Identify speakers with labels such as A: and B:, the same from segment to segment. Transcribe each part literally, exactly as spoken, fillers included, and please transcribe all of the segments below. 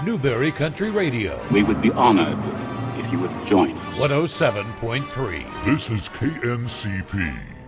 A: Newberry Country Radio.
B: We would be honored if you would join us.
A: one oh seven point three.
C: This is K N C P.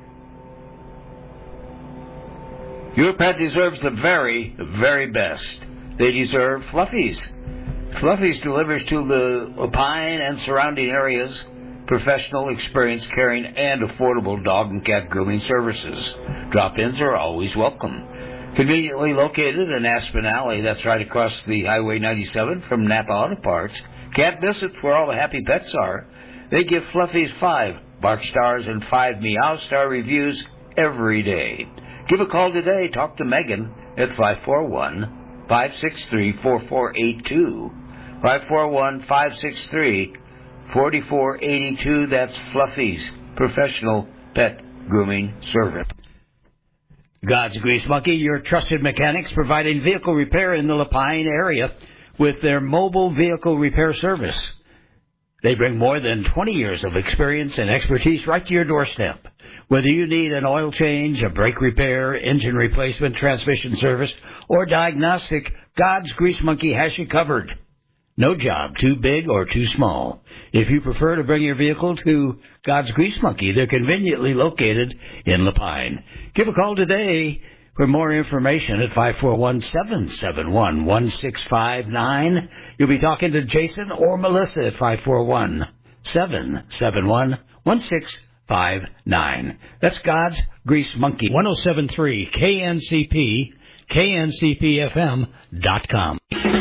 D: Your pet deserves the very, very best. They deserve Fluffies. Fluffies delivers to the Lapine and surrounding areas professional, experienced, caring, and affordable dog and cat grooming services. Drop-ins are always welcome. Conveniently located in Aspen Alley, that's right across the Highway ninety-seven from Napa Auto Parts. Can't miss it where all the happy pets are. They give Fluffies five Bark Stars and five Meow Star reviews every day. Give a call today. Talk to Megan at five four one, five six three, four four eight two. five four one, five six three, four four eight two. That's Fluffies, professional pet grooming service. God's Grease Monkey, your trusted mechanics providing vehicle repair in the Lapine area with their mobile vehicle repair service. They bring more than twenty years of experience and expertise right to your doorstep. Whether you need an oil change, a brake repair, engine replacement, transmission service, or diagnostic, God's Grease Monkey has you covered. No job too big or too small. If you prefer to bring your vehicle to God's Grease Monkey, they're conveniently located in Lapine. Give a call today for more information at five four one, seven seven one, one six five nine. You'll be talking to Jason or Melissa at five four one, seven seven one, one six five nine. That's God's Grease Monkey.
E: one oh seven point three K N C P, K N C P F M dot com.